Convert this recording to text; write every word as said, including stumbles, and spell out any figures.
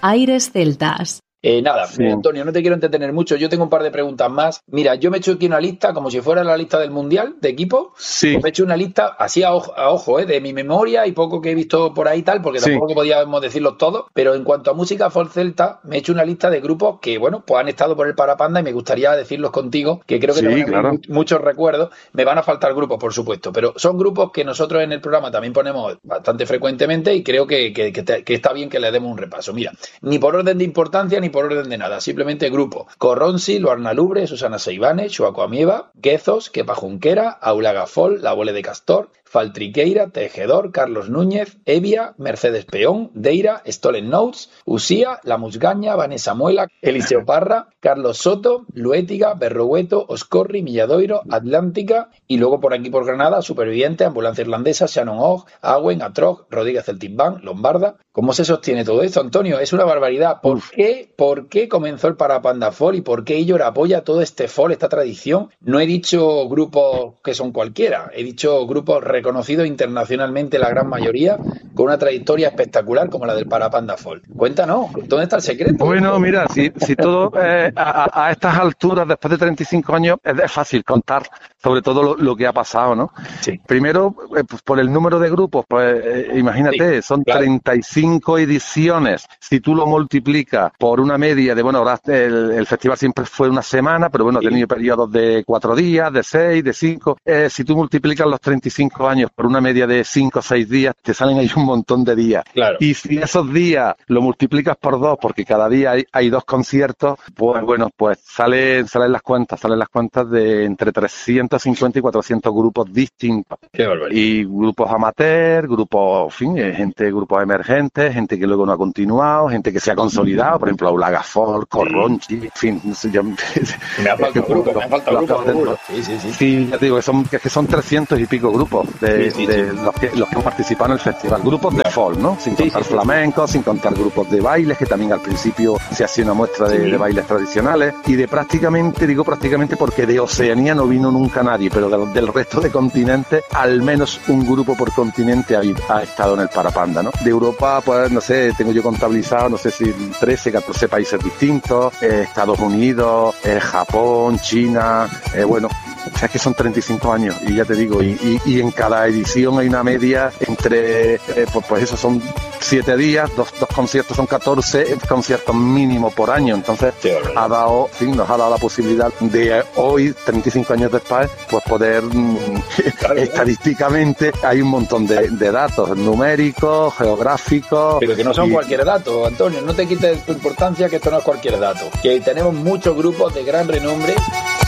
Aires Celtas. Eh, nada, Sí. Antonio, no te quiero entretener mucho. Yo tengo un par de preguntas más. Mira, yo me he hecho aquí una lista como si fuera la lista del Mundial de equipos. Sí. Pues me he hecho una lista así a ojo, a ojo eh, de mi memoria y poco que he visto por ahí y tal, porque Sí. tampoco podíamos decirlos todos. Pero en cuanto a música folk celta, me he hecho una lista de grupos que, bueno, pues han estado por el Parapanda y me gustaría decirlos contigo, que creo que Sí, te van a claro. venir mu- muchos recuerdos. Me van a faltar grupos, por supuesto, pero son grupos que nosotros en el programa también ponemos bastante frecuentemente y creo que, que, que, te- que está bien que le demos un repaso. Mira, ni por orden de importancia ni por orden de nada, simplemente grupo. Corronsi, Luarna Lubre, Susana Seivane, Xuaco Amieva, Guezos, Kepa Junquera, Aula Gafol, La Bole de Castor, Faltriqueira, Tejedor, Carlos Núñez, Evia, Mercedes Peón, Deira, Stolen Notes, Usía, La Musgaña, Vanessa Muela, Eliseo Parra, Carlos Soto, Luétiga, Berrogueto, Oscorri, Milladoiro, Atlántica y luego por aquí por Granada, Superviviente, Ambulancia Irlandesa, Shannon Ogg, Awen, Atrog, Rodríguez Celtimbán, Lombarda. ¿Cómo se sostiene todo esto, Antonio? Es una barbaridad. ¿Por Uf. qué, por qué comenzó el Parapanda Folk y por qué Illor apoya todo este folk, esta tradición? No he dicho grupos que son cualquiera, he dicho grupos reconocidos internacionalmente, la gran mayoría, con una trayectoria espectacular como la del Parapanda Folk. Cuéntanos, ¿dónde está el secreto? Bueno, mira, si, si todo eh, a, a- a estas alturas, después de treinta y cinco años, es, es fácil contar sobre todo lo, lo que ha pasado, ¿no? Sí. Primero, eh, pues por el número de grupos, pues eh, imagínate, Sí, son claro. treinta y cinco ediciones. Si tú lo multiplicas por una media de, bueno, ahora el, el festival siempre fue una semana, pero bueno, Sí. ha tenido periodos de cuatro días, de seis, de cinco. Eh, si tú multiplicas los treinta y cinco años por una media de cinco o seis días, te salen ahí un montón de días. Claro. Y si esos días lo multiplicas por dos, porque cada día hay, hay dos conciertos, pues bueno, pues salen, salen las cuentas, salen las cuentas de entre trescientos cincuenta y cuatrocientos grupos distintos. Qué barbaridad. Y grupos amateur, grupos, en fin, eh, gente, grupos emergentes, gente que luego no ha continuado, gente que se ha consolidado, por ejemplo, Aula Gafol, Corronchi, en fin, no sé, yo, Me ha faltado grupo, me ha faltado lo grupo, acabo de- seguro. Sí, sí, sí. Sí, ya te digo, que son, que es que son trescientos y pico grupos de, Sí, sí, de sí. Los, que, los que han participado en el festival. Grupos de folk, ¿no? Sin Sí, contar sí, sí. flamencos, sin contar grupos de bailes, que también al principio se hacía una muestra de, Sí. de bailes tradicionales. Y de prácticamente, digo prácticamente porque de Oceanía no vino nunca nadie, pero de- del resto de continentes, al menos un grupo por continente ha, ha estado en el Parapanda, ¿no? De Europa, pues no sé, tengo yo contabilizado, no sé si trece, catorce países distintos, eh, Estados Unidos, eh, Japón, China, eh, bueno. O sea, es que son treinta y cinco años y ya te digo, y, y, y en cada edición hay una media entre, eh, pues, pues eso son siete días, dos, dos conciertos son catorce conciertos mínimo por año. Entonces Qué barbaridad. ha dado, sí, nos ha dado la posibilidad de eh, hoy, treinta y cinco años después, pues poder, mm, Claro. estadísticamente hay un montón de, de datos numéricos, geográficos. Pero que no son y- cualquier dato, Antonio, no te quites tu importancia, que esto no es cualquier dato. Que tenemos muchos grupos de gran renombre